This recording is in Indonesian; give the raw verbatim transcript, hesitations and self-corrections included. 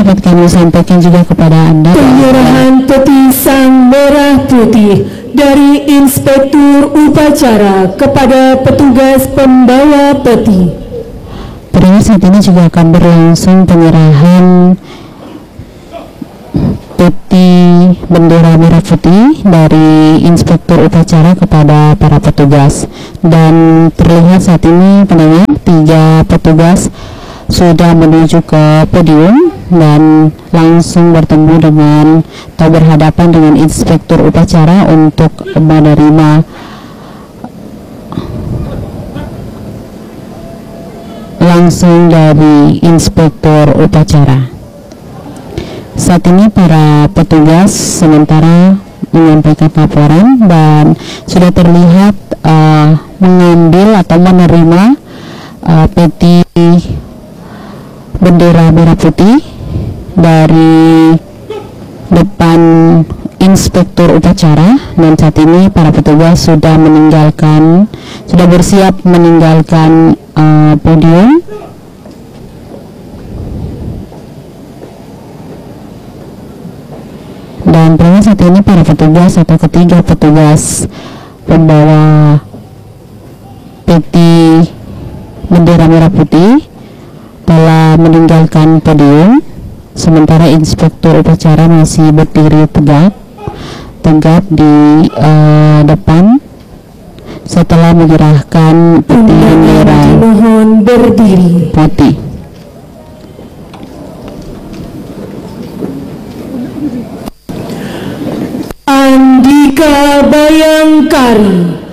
dapat kami sampaikan juga kepada Anda penyerahan peti sang merah putih dari Inspektur Upacara kepada petugas pembawa peti. Pendengar, saat ini juga akan berlangsung penyerahan peti bendera merah putih dari Inspektur Upacara kepada para petugas. Dan terlihat saat ini pendengar, tiga petugas sudah menuju ke podium dan langsung bertemu dengan atau berhadapan dengan Inspektur Upacara untuk menerima langsung dari Inspektur Upacara. Saat ini para petugas sementara menyampaikan laporan dan sudah terlihat uh, mengambil atau menerima uh, peti bendera merah putih dari depan Inspektur Upacara, dan saat ini para petugas sudah meninggalkan, sudah bersiap meninggalkan uh, podium. Dan pada saat ini para petugas atau ketiga petugas pembawa peti bendera merah putih telah meninggalkan podium, sementara Inspektur Upacara masih berdiri tegak tegak di uh, depan setelah menyerahkan peti bendera Mohon berdiri. putih. Andika Bayangkari